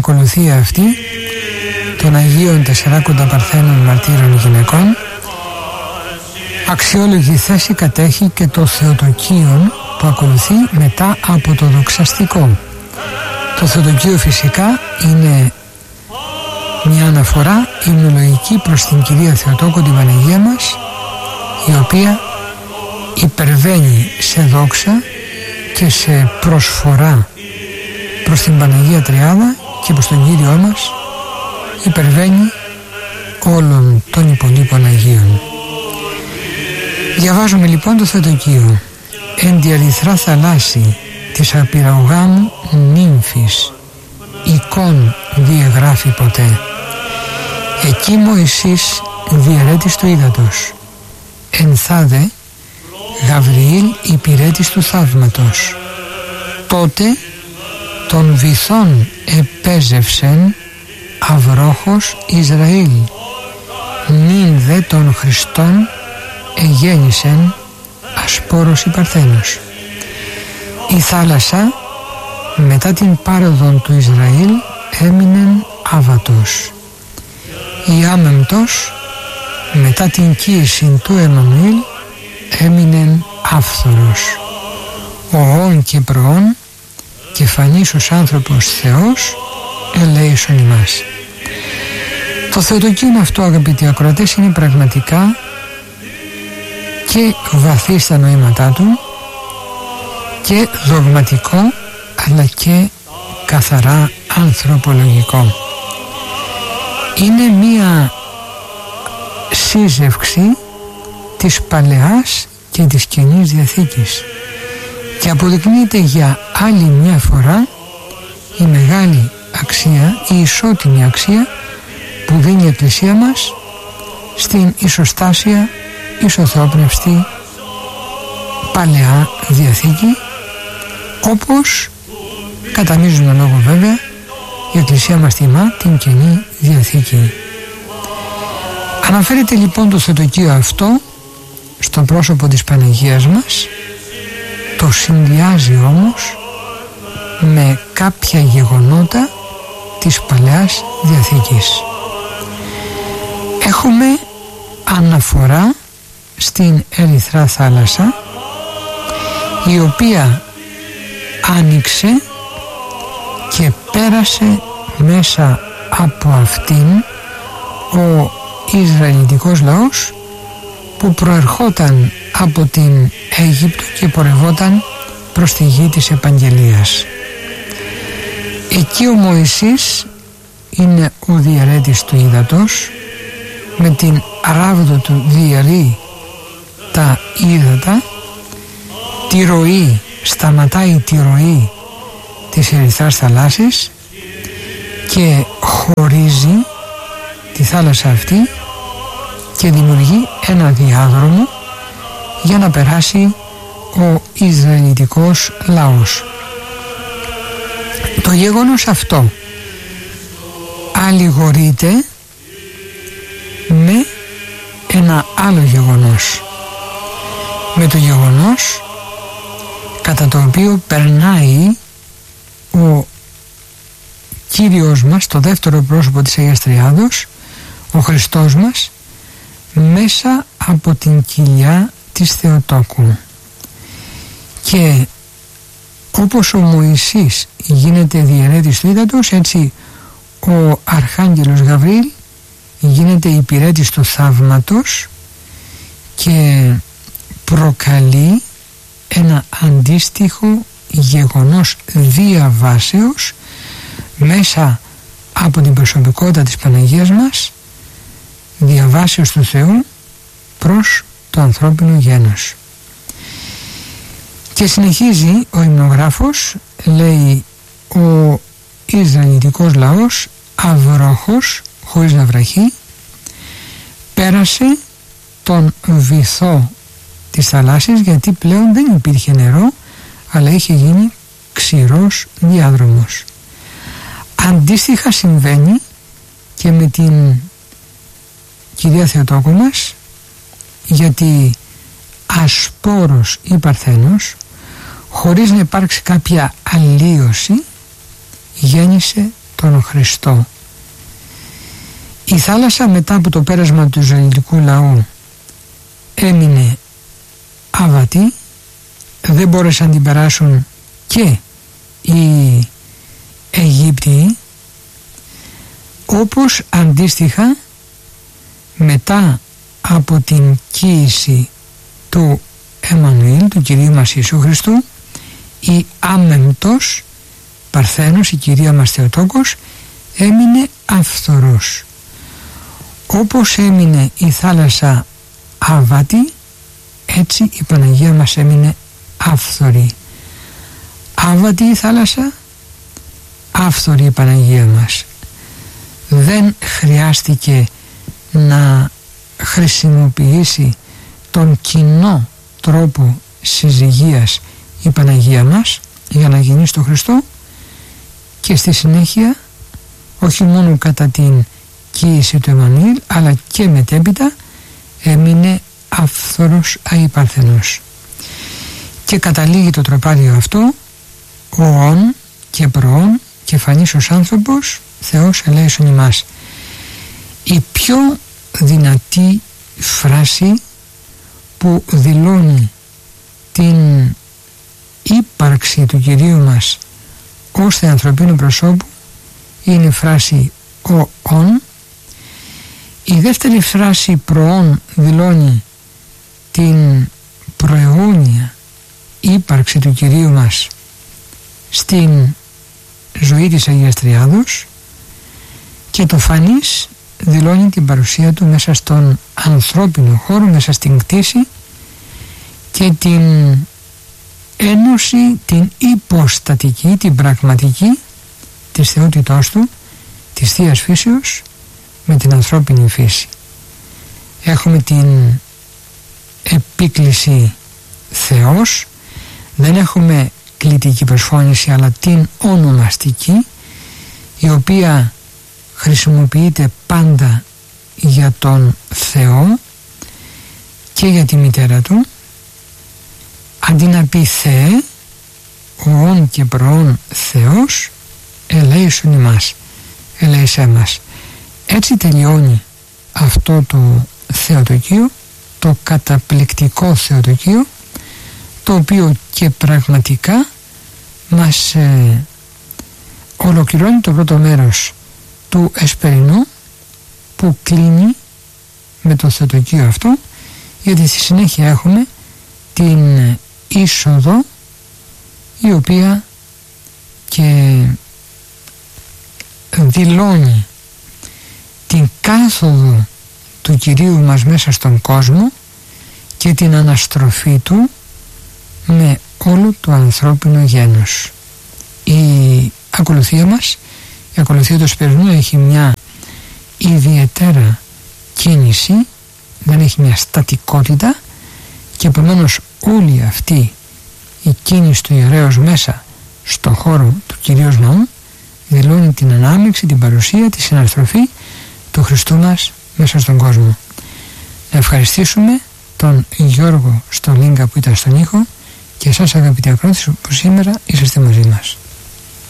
ακολουθία αυτή των Αγίων Τεσσαράκοντα Παρθένων Μαρτύρων Γυναικών, αξιόλογη θέση κατέχει και το Θεοτοκείο που ακολουθεί μετά από το δοξαστικό. Το Θεοτοκείο φυσικά είναι μια αναφορά υμνολογική προς την Κυρία Θεοτόκο, την Παναγία μας, η οποία υπερβαίνει σε δόξα και σε προσφορά προς την Παναγία Τριάδα και προς τον Κύριό μας, υπερβαίνει όλων των υπολείπων Αγίων. Διαβάζουμε λοιπόν το Θεοτοκείο. «Εν τη ερυθρά θαλάσση της απειραγάμου νύμφης εικόν διεγράφει ποτέ. Εκεί Μωυσής διαιρέτης του ύδατος, εν θάδε Γαβριήλ υπηρέτης του θαύματος. Τότε των βυθών επέζευσεν αυρόχος Ισραήλ, νυν δε των Χριστών εγέννησεν ασπόρος η Παρθένος. Η θάλασσα μετά την πάροδον του Ισραήλ έμεινεν άβατος. Η άμεμπτος μετά την κοίηση του Εμμανουήλ έμεινεν άφθορος. Ο όν και προόν και φανής ως άνθρωπος Θεός ελέησον ημάς. Το Θεοτοκείο αυτό, αγαπητοί ακροατές, είναι πραγματικά και βαθύ στα νοήματά του και δογματικό, αλλά και καθαρά ανθρωπολογικό. Είναι μία σύζευξη της Παλαιάς και της Καινής Διαθήκης και αποδεικνύεται για άλλη μια φορά η μεγάλη αξία, η ισότιμη αξία που δίνει η Εκκλησία μας στην ισοστάσια, ισοθεόπνευστη Παλαιά Διαθήκη, όπως κατά μείζωνα λόγο βέβαια η Εκκλησία μας τιμά την Καινή Διαθήκη. Αναφέρεται λοιπόν το Θεοτοκείο αυτό στο πρόσωπο της Παναγίας μας, το συνδυάζει όμως με κάποια γεγονότα της Παλαιάς Διαθήκης. Έχουμε αναφορά στην Ερυθρά Θάλασσα, η οποία άνοιξε και πέρασε μέσα από αυτήν ο Ισραηλιτικός λαός που προερχόταν από την Αίγυπτο και πορευόταν προς τη γη της Επαγγελίας. Εκεί ο Μωυσής είναι ο διαιρέτης του ύδατος, με την ράβδο του διαιρεί τα ύδατα, τη ροή, σταματάει τη ροή της Ερυθράς θαλάσσης και χωρίζει τη θάλασσα αυτή και δημιουργεί ένα διάδρομο για να περάσει ο Ισραηλιτικός λαός. Το γεγονός αυτό αλληγορείται με ένα άλλο γεγονός, με το γεγονός κατά το οποίο περνάει ο Κύριος μας, το δεύτερο πρόσωπο της Αγίας Τριάδος, ο Χριστός μας, μέσα από την κοιλιά της Θεοτόκου. Και όπως ο Μωυσής γίνεται διαιρέτης του ύδατος, έτσι ο Αρχάγγελος Γαβριήλ γίνεται υπηρέτης του θαύματος και προκαλεί ένα αντίστοιχο γεγονός διαβάσεως μέσα από την προσωπικότητα της Παναγίας μας, διαβάσεως του Θεού προς το ανθρώπινο γένος. Και συνεχίζει ο υμνογράφος, λέει, ο Ισραηλιτικός λαός αυρόχος, χωρίς να βραχεί, πέρασε τον βυθό της θαλάσσης, γιατί πλέον δεν υπήρχε νερό, αλλά είχε γίνει ξηρός διάδρομος. Αντίστοιχα συμβαίνει και με την Κυρία Θεοτόκο μας, γιατί ασπόρος ή Παρθένος, χωρίς να υπάρξει κάποια αλλίωση, γέννησε τον Χριστό. Η θάλασσα μετά από το πέρασμα του Ισραηλιτικού λαού έμεινε άβατη, δεν μπόρεσαν να την περάσουν και οι Αιγύπτιοι, όπως αντίστοιχα μετά από την κοίηση του Εμμανουήλ, του Κυρίου μας Ιησού Χριστού, η άμεμπτος Παρθένος, η Κυρία μας Θεοτόκος, έμεινε άφθορος. Όπως έμεινε η θάλασσα άβατη, έτσι η Παναγία μας έμεινε άφθορη. Άβατη η θάλασσα, άφθορη η Παναγία μας. Δεν χρειάστηκε να χρησιμοποιήσει τον κοινό τρόπο συζυγίας η Παναγία μας για να γεννήσει στον Χριστό, και στη συνέχεια όχι μόνο κατά την κοίηση του Εμμανουήλ αλλά και μετέπειτα έμεινε άφθορος αϊπαρθενός. Και καταλήγει το τροπάριο αυτό: οόν και προόν και φανής ως άνθρωπος, Θεός ελέησον ημάς. Η πιο δυνατή φράση που δηλώνει την ύπαρξη του Κυρίου μας ως θεανθρωπίνου προσώπου είναι η φράση οόν. Η δεύτερη φράση προόν δηλώνει την προαιώνια ύπαρξη του Κυρίου μας στην ζωή της Αγίας Τριάδος, και το φανής δηλώνει την παρουσία του μέσα στον ανθρώπινο χώρο, μέσα στην κτήση και την ένωση, την υποστατική, την πραγματική της θεότητός του, της Θείας Φύσεως με την ανθρώπινη φύση. Έχουμε την επίκληση Θεός, δεν έχουμε κλητική προσφώνηση αλλά την ονομαστική, η οποία χρησιμοποιείται πάντα για τον Θεό και για τη μητέρα του. Αντί να πει Θεέ, οόν και προόν Θεός, ελέησον ημάς, ελέησέ μας. Έτσι τελειώνει αυτό το Θεοτοκείο, το καταπληκτικό Θεοτοκείο, το οποίο και πραγματικά μας ολοκληρώνει το πρώτο μέρος του Εσπερινού, που κλείνει με το Θεοτοκείο αυτό, γιατί στη συνέχεια έχουμε την είσοδο, η οποία και δηλώνει την κάθοδο του Κυρίου μας μέσα στον κόσμο και την αναστροφή του με όλο το ανθρώπινο γένος. Η ακολουθία μας, η ακολουθία του Εσπερινού, έχει μια ιδιαίτερα κίνηση, δεν έχει μια στατικότητα, και επομένως όλη αυτή η κίνηση του ιερέως μέσα στον χώρο του Κυρίως Ναού δηλώνει την ανάμειξη, την παρουσία, τη συναστροφή του Χριστού μας μέσα στον κόσμο. Να ευχαριστήσουμε τον Γιώργο Στολίγκα που ήταν στον ήχο, και εσάς αγαπητοί ακροατές που σήμερα είσαστε μαζί μας.